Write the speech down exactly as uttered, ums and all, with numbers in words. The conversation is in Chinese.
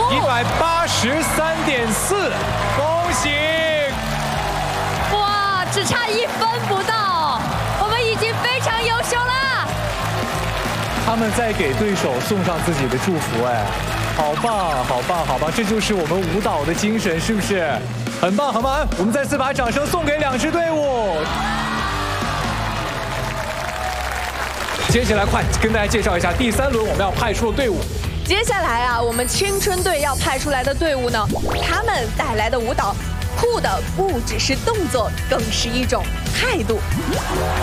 一百八十三点四，恭喜！ 哇，只差一分不到，我们已经非常优秀了。 他们在给对手送上自己的祝福，哎，好棒，好棒，好棒！这就是我们舞蹈的精神，是不是？很棒，很棒！我们再次把掌声送给两支队伍。接下来快跟大家介绍一下第三轮我们要派出的队伍。 接下来啊，我们青春队要派出来的队伍呢，他们带来的舞蹈酷的不只是动作，更是一种态度。